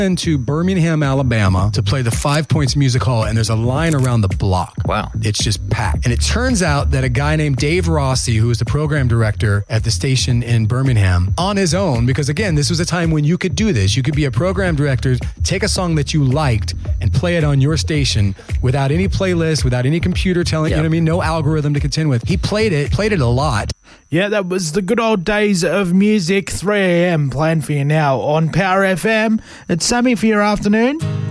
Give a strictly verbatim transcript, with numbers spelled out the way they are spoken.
into Birmingham, Alabama to play the Five Points Music Hall, and there's a line around the block. Wow. It's just packed. And it turns out that a guy named Dave Rossi, who was the program director at the station in Birmingham, on his own, because again, this was a time when you could do this. You could be a program director, take a song that you liked and play it on your station without any playlist, without any computer telling, yep. you know what I mean? No algorithm to contend with. He played it, played it a lot. Yeah, that was the good old days of music. three a.m. planned for you now on Power F M. It's Sammy for your afternoon.